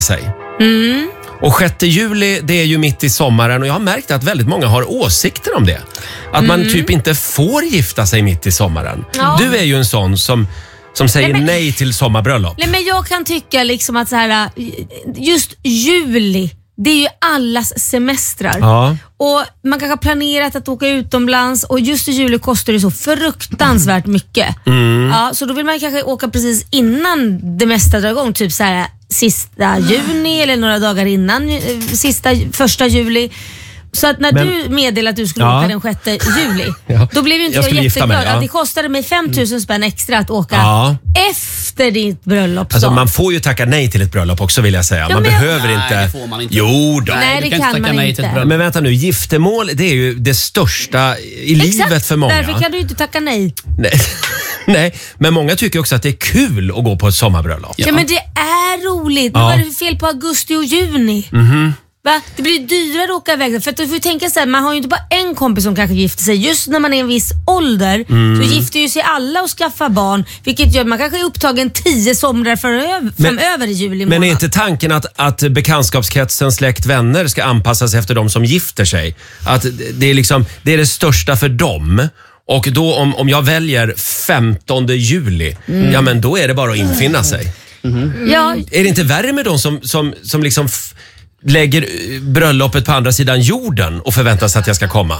sig. Och 6 juli, det är ju mitt i sommaren och jag har märkt att väldigt många har åsikter om det. Att man typ inte får gifta sig mitt i sommaren. Ja. Du är ju en sån som säger nej till sommarbröllop. Nej, men jag kan tycka liksom att så här, just juli, det är ju allas semestrar. Ja. Och man kanske har planerat att åka utomlands och just i juli kostar det så fruktansvärt mycket. Ja, så då vill man kanske åka precis innan det mesta drar igång, typ så här sista juni eller några dagar innan första juli. Så att när du meddelade att du skulle åka den 6 juli, då blev ju inte jag jätteglad. Att det kostade mig 5 000 spänn extra att åka efter ditt bröllop. Alltså man får ju tacka nej till ett bröllop också, vill jag säga. Man behöver inte... Nej, det får man inte. Jo då. Nej, det kan man inte. Men vänta nu, giftermål, det är ju det största i livet för många. Därför kan du inte tacka nej. Nej, men många tycker också att det är kul att gå på ett sommarbröllop. Ja, men det är roligt. Vad är det för fel på augusti och juni? Va? Det blir dyrare att åka iväg. För att du får tänka så här, man har ju inte bara en kompis som kanske gifter sig. Just när man är en viss ålder så gifter ju sig alla och skaffar barn. Vilket gör att man kanske är upptagen 10 somrar framöver i juli månad. Men är inte tanken att bekantskapskretsen, släkt, vänner ska anpassa sig efter de som gifter sig? Att det är liksom, det är det största för dem. Och då om jag väljer 15 juli, ja men då är det bara att infinna sig. Ja. Är det inte värre med de som liksom lägger bröllopet på andra sidan jorden och förväntar sig att jag ska komma?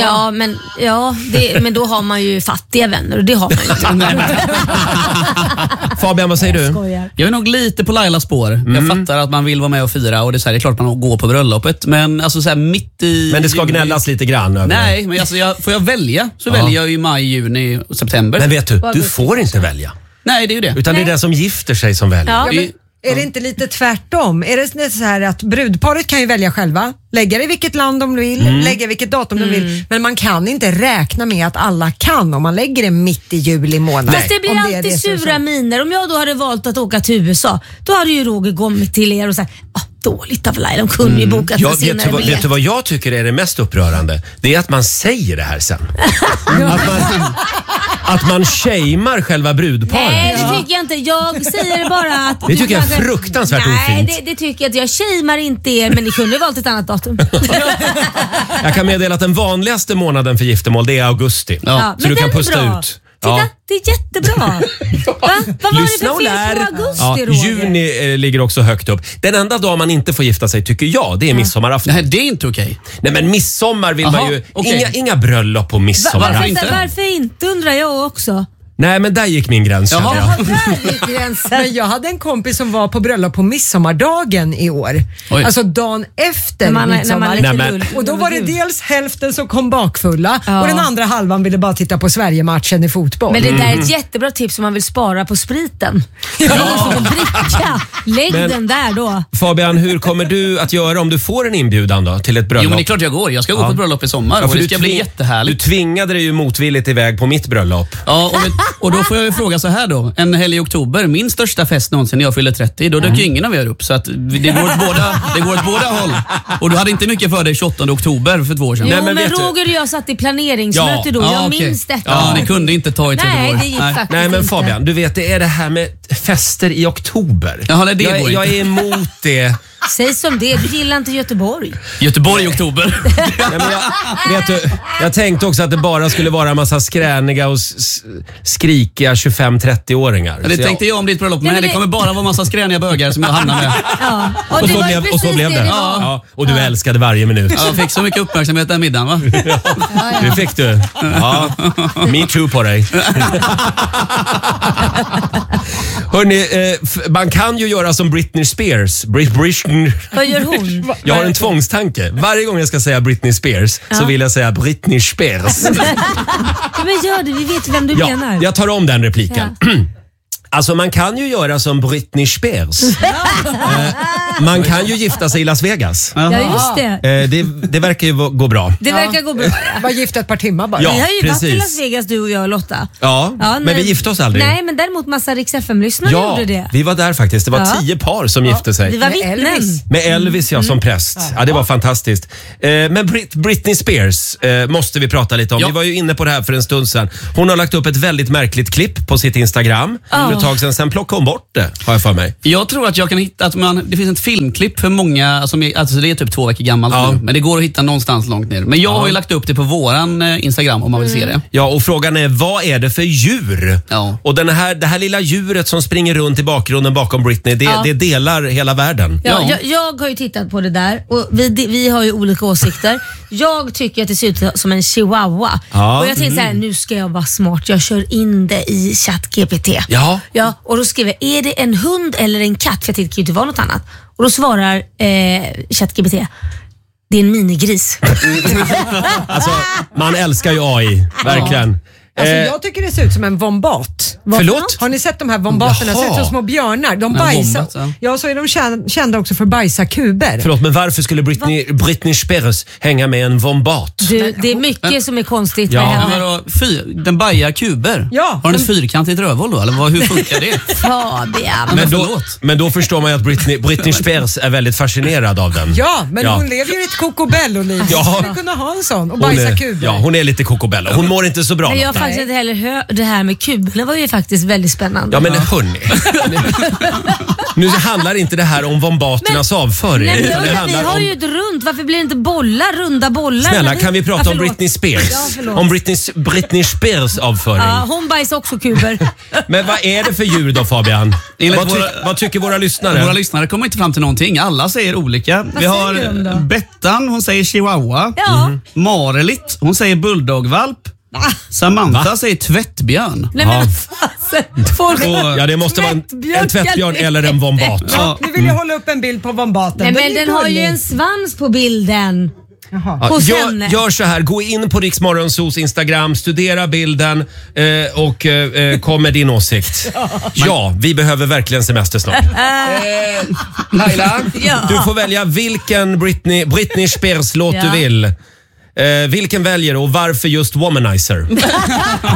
Men då har man ju fattiga vänner och det har man ju inte. Fabian, vad säger du? Jag är nog lite på Lailas spår. Jag fattar att man vill vara med och fira och det är klart man går på bröllopet. Men alltså så här, mitt i... Men det ska gnällas lite grann över. Nej, men alltså får jag välja så väljer jag ju maj, juni och september. Men vet du får inte välja. Nej, det är ju det. Utan det är den som gifter sig som väljer. Ja. Är det inte lite tvärtom? Är det så här att brudparet kan ju välja själva, lägga det i vilket land de vill, lägga vilket datum de vill, men man kan inte räkna med att alla kan om man lägger det mitt i juli månad. Fast det blir alltid sura miner. Om jag då hade valt att åka till USA, då hade ju Roger kommit till er och sagt dåligt av Laila, de kunde ju bokat en senare biljett. Vet du vad jag tycker är det mest upprörande? Det är att man säger det här sen. Att man shamear själva brudparet. Nej, det tycker jag inte. Jag säger bara att... Det tycker jag är fruktansvärt ofint. Nej, det tycker jag att jag shamear inte er, men ni kunde valt ett annat datum. Jag kan meddela att den vanligaste månaden för giftermål, det är augusti. Ja, så du kan pusta ut. Titta, det är jättebra. Vad var det för fel på augusti, Roger? Juni ligger också högt upp. Den enda dag man inte får gifta sig tycker jag, det är midsommarafton. Nej, det är inte okej. Nej, men midsommar vill man ju... Okay. Inga bröllop på midsommar. Varför inte, undrar jag också. Nej, men där gick min gräns. Men jag hade en kompis som var på bröllop på midsommardagen i år. Oj. Alltså dagen efter midsommar. Och då var det dels hälften som kom bakfulla och den andra halvan ville bara titta på Sverige-matchen i fotboll. Men det där är ett jättebra tips om man vill spara på spriten. Lägg den där då. Fabian, hur kommer du att göra om du får en inbjudan då till ett bröllop? Jo, men det är klart jag går. Jag ska gå på ett bröllop i sommar och det ska bli jättehärligt. Du tvingade dig ju motvilligt iväg på mitt bröllop. Ja, och då får jag ju fråga så här då. En helg i oktober, min största fest någonsin när jag fyller 30, då dök ju ingen av er upp. Så att det går åt båda håll. Och du hade inte mycket för dig 28 oktober för 2 år sedan. Jo, men Roger och jag satt i planeringsmöte då. Jag minns detta. Ja, ni kunde inte ta i Trelleborg. Nej, det gick faktiskt Nej, men Fabian, inte. du vet, det är det här med fester i oktober. Jaha, nej, det går inte. Jag är emot det. Säg som det, du gillar inte Göteborg. Göteborg i oktober. Nej, men jag tänkte också att det bara skulle vara en massa skräniga och skrikiga 25-30-åringar. Det tänkte jag om ditt bröllop, men det kommer bara vara en massa skräniga bögar som jag hamnar med. Ja. Och så blev det. Ja. Och du älskade varje minut. Jag fick så mycket uppmärksamhet den middagen, va? Det fick du. Ja. Me too på dig. Hörrni, man kan ju göra som Britney Spears. Vad gör hon? Jag har en tvångstanke. Varje gång jag ska säga Britney Spears så vill jag säga Britney Spears. Men gör det, vi vet vem du menar. Jag tar om den repliken. Alltså man kan ju göra som Britney Spears. Man kan ju gifta sig i Las Vegas. Ja, just det. Det verkar ju gå bra. Det verkar gå bra. Var gift ett par timmar bara. Ja, vi har ju precis. varit i Las Vegas, du och jag och Lotta. Ja, men vi gifte oss aldrig. Nej, men däremot massa Rix FM-lyssnare gjorde det. Vi var där faktiskt. Det var 10 par som gifte sig. Vi var vittnen. Med Elvis som präst. Ja, det var fantastiskt. Men Britney Spears måste vi prata lite om. Vi var ju inne på det här för en stund sedan. Hon har lagt upp ett väldigt märkligt klipp på sitt Instagram. För ett tag sedan plockade hon bort det, har jag för mig. Jag tror att jag kan hitta att det finns ett filmklipp för många, alltså det är typ 2 veckor gammalt nu, men det går att hitta någonstans långt ner. Men jag har ju lagt upp det på våran Instagram om man vill se det. Ja, och frågan är, vad är det för djur? Ja. Och det här lilla djuret som springer runt i bakgrunden bakom Britney, det delar hela världen. Ja. Jag har ju tittat på det där och vi har ju olika åsikter. Jag tycker att det ser ut som en chihuahua. Ja. Och jag tänkte så här, nu ska jag vara smart. Jag kör in det i ChatGPT. Ja. Ja, och då skriver jag, är det en hund eller en katt? För jag tänkte, det kan ju inte vara något annat. Och då svarar ChatGPT, det är en minigris. Alltså, man älskar ju AI, verkligen. Alltså, jag tycker det ser ut som en vombat. Förlåt? Har ni sett de här vombaterna? Det ser ut som små björnar. De bajsar. Vombat, ja, så är de kända också för bajsa kuber. Förlåt, men varför skulle Britney Spears hänga med en vombat? Det är mycket som är konstigt Ja. med Men henne. vadå, den bajar kuber? Ja. Har den ett fyrkantigt rövhål då? Eller hur funkar det? Fabian. Men då förstår man ju att Britney Spears är väldigt fascinerad av den. Ja, men hon lever ju i ett kokobello-liv. Ja. Hon skulle kunna ha en sån och bajsa kuber. Ja, hon är lite kokobello. Hon mår inte så bra. Men jag har faktiskt inte heller det här med kuberna var ju faktiskt väldigt spännande. Ja, men hörni. Nu handlar inte det här om vombaternas avföring. Nej, utan det vi handlar har om... ju ett runt. Varför blir det inte runda bollar? Snälla, kan vi prata om förlåt. Britney Spears? Ja, förlåt. Om Britney Spears avföring. Ja, hon bajsar också kuber. Men vad är det för djur då, Fabian? Vad tycker våra lyssnare? Våra lyssnare kommer inte fram till någonting. Alla säger olika. Vi har säger de då? Bettan, hon säger chihuahua. Ja. Marelit, hon säger bulldogvalp. Samantha säger tvättbjörn. Nej, men fasen. Folk... Ja, det måste vara en tvättbjörn eller en vombat. Ja. Nu vill jag hålla upp en bild på vombaten. Nej, men är den har ju gullig. en svans på bilden. Ja, Hos henne. gör så här, gå in på Rix Morgonzos Instagram, studera bilden och kom med din åsikt. Ja, vi behöver verkligen semester snart. Laila, Ja. du får välja vilken Britney Spears låt du vill. Vilken väljer du och varför just Womanizer?